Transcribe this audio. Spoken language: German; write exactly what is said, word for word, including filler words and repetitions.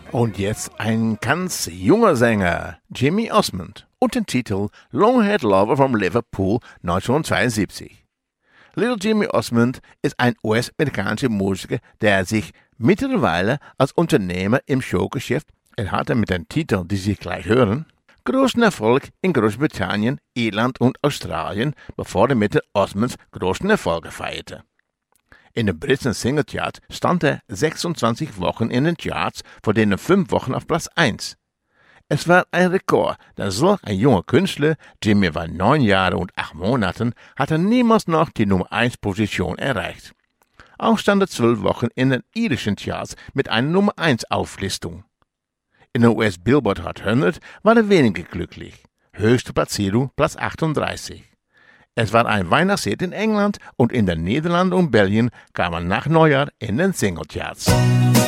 Und jetzt ein ganz junger Sänger, Jimmy Osmond, und den Titel Long-Haired Lover from Liverpool neunzehnhundertzweiundsiebzig. Little Jimmy Osmond ist ein U S-amerikanischer Musiker, der sich mittlerweile als Unternehmer im Showgeschäft, er hatte mit den Titeln, die Sie gleich hören, großen Erfolg in Großbritannien, Irland und Australien, bevor er mit den Osmonds großen Erfolge feierte. In den britischen Singlecharts stand er sechsundzwanzig Wochen in den Charts, von denen fünf Wochen auf Platz eins. Es war ein Rekord, denn solch ein junger Künstler, Jimmy war neun Jahre und acht Monaten, hatte niemals noch die Nummer eins Position erreicht. Auch stand er zwölf Wochen in den irischen Charts mit einer Nummer eins Auflistung. In der U S Billboard Hot hundert war er weniger glücklich. Höchste Platzierung Platz achtunddreißig. Es war ein Weihnachtshit in England und in den Niederlanden und Belgien kam er nach Neujahr in den Singlecharts.